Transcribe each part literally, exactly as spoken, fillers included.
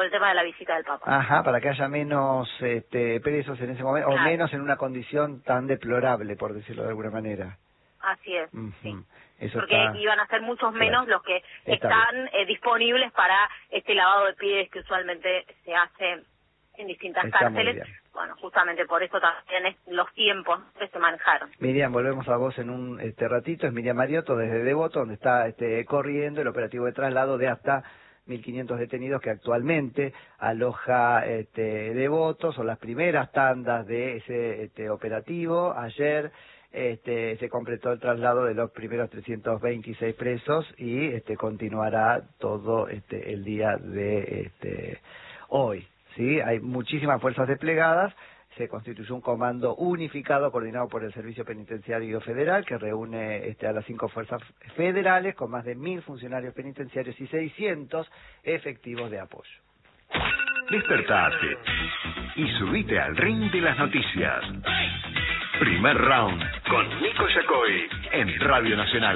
por el tema de la visita del Papa. Ajá, para que haya menos este, presos en ese momento, claro, o menos en una condición tan deplorable, por decirlo de alguna manera. Así es, uh-huh. sí. Eso porque está... iban a ser muchos menos, claro, los que está están eh, disponibles para este lavado de pies que usualmente se hace en distintas está cárceles. Bueno, justamente por eso también es los tiempos que se manejaron. Miriam, volvemos a vos en un este ratito. Es Miriam Mariotto desde Devoto, donde está este, corriendo el operativo de traslado de hasta mil quinientos detenidos que actualmente aloja este, Devoto. Son las primeras tandas de ese este, operativo. Ayer este, se completó el traslado de los primeros trescientos veintiséis presos y este, continuará todo este, el día de este, hoy. ¿Sí? Hay muchísimas fuerzas desplegadas. Se constituyó un comando unificado coordinado por el Servicio Penitenciario Federal que reúne este, a las cinco fuerzas federales con más de mil funcionarios penitenciarios y seiscientos efectivos de apoyo. Despertate y subite al ring de las noticias. Primer round con Nico Yacoy en Radio Nacional.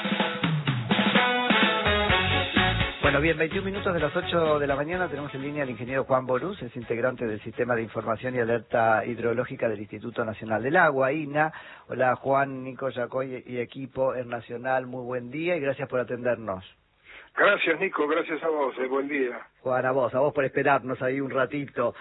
Bueno, bien, veintiún minutos de las ocho de la mañana tenemos en línea al ingeniero Juan Borús, es integrante del Sistema de Información y Alerta Hidrológica del Instituto Nacional del Agua, I N A. Hola Juan, Nico Yacoy y equipo en Nacional, muy buen día y gracias por atendernos. Gracias Nico, gracias a vos, eh, buen día. Juan, a vos, a vos por esperarnos ahí un ratito.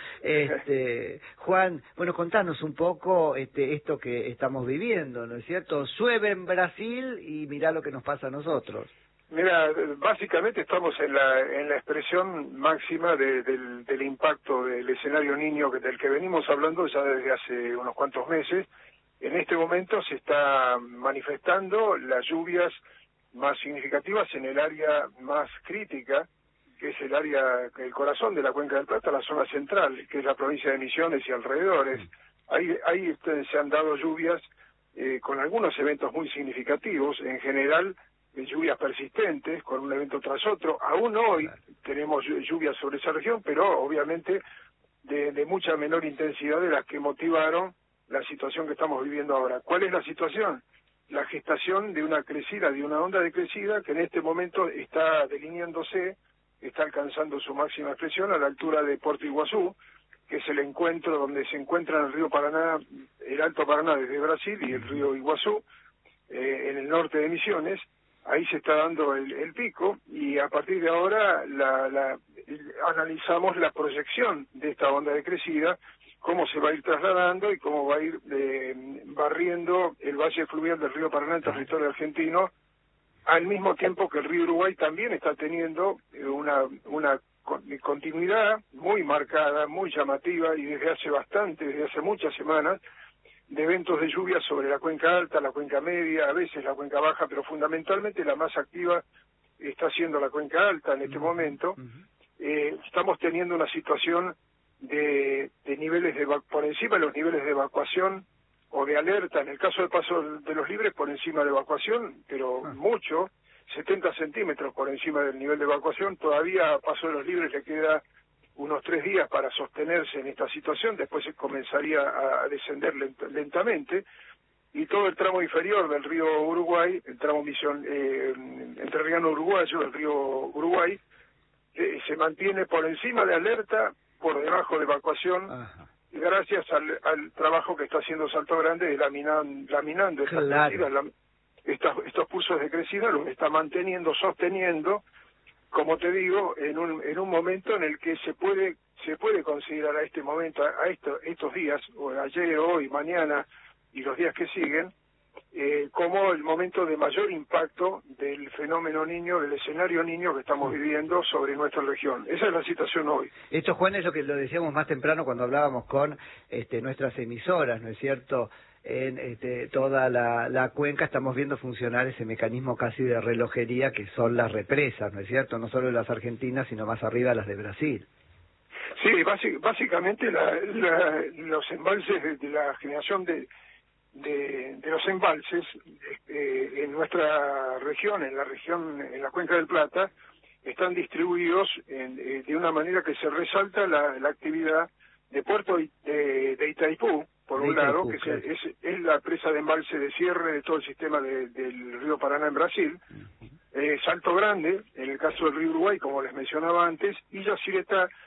Este, Juan, bueno, contanos un poco este, esto que estamos viviendo, ¿no es cierto? Llueve en Brasil y mirá lo que nos pasa a nosotros. Mira, básicamente estamos en la en la expresión máxima de, del, del impacto del escenario Niño que, del que venimos hablando ya desde hace unos cuantos meses. En este momento se está manifestando las lluvias más significativas en el área más crítica, que es el área, el corazón de la Cuenca del Plata, la zona central, que es la provincia de Misiones y alrededores. Ahí, ahí este, se han dado lluvias eh, con algunos eventos muy significativos, en general de lluvias persistentes, con un evento tras otro. Aún hoy tenemos lluvias sobre esa región, pero obviamente de, de mucha menor intensidad de las que motivaron la situación que estamos viviendo ahora. ¿Cuál es la situación? La gestación de una crecida, de una onda de crecida que en este momento está delineándose, está alcanzando su máxima expresión a la altura de Puerto Iguazú, que es el encuentro donde se encuentran el río Paraná, el Alto Paraná desde Brasil y el río Iguazú, eh, en el norte de Misiones. Ahí se está dando el, el pico y a partir de ahora la, la, analizamos la proyección de esta onda de crecida, cómo se va a ir trasladando y cómo va a ir eh, barriendo el valle fluvial del río Paraná en territorio argentino, al mismo tiempo que el río Uruguay también está teniendo una, una continuidad muy marcada, muy llamativa y desde hace bastante, desde hace muchas semanas, de eventos de lluvia sobre la cuenca alta, la cuenca media, a veces la cuenca baja, pero fundamentalmente la más activa está siendo la cuenca alta en este uh-huh. momento. Uh-huh. Eh, estamos teniendo una situación de, de niveles de por encima de los niveles de evacuación o de alerta, en el caso del Paso de los Libres por encima de evacuación, pero uh-huh. mucho, setenta centímetros por encima del nivel de evacuación. Todavía a Paso de los Libres le queda unos tres días para sostenerse en esta situación, después se comenzaría a descender lent lentamente, y todo el tramo inferior del río Uruguay, el tramo misión eh, entrerriano uruguayo, el río Uruguay, eh, se mantiene por encima de alerta, por debajo de evacuación, Ajá. gracias al, al trabajo que está haciendo Salto Grande de laminan, laminando estas claro. crecidas, la, estas, estos pulsos de crecida, los está manteniendo, sosteniendo, como te digo, en un en un momento en el que se puede se puede considerar a este momento, a esto, estos días, o ayer, hoy, mañana y los días que siguen, eh, como el momento de mayor impacto del fenómeno Niño, del escenario Niño que estamos viviendo sobre nuestra región. Esa es la situación hoy. Esto, Juan, es lo que lo decíamos más temprano cuando hablábamos con este, nuestras emisoras, ¿no es cierto?, en este, toda la, la cuenca estamos viendo funcionar ese mecanismo casi de relojería que son las represas, ¿no es cierto? No solo las argentinas, sino más arriba las de Brasil. Sí, basic, básicamente la, la, los embalses de, de la generación de, de, de los embalses eh, en nuestra región, en la región, en la Cuenca del Plata, están distribuidos en, eh, de una manera que se resalta la, la actividad de Puerto de, de Itaipú, por un lado, que es, es, es la presa de embalse de cierre de todo el sistema de, del río Paraná en Brasil, eh, Salto Grande, en el caso del río Uruguay, como les mencionaba antes, y Yacyretá,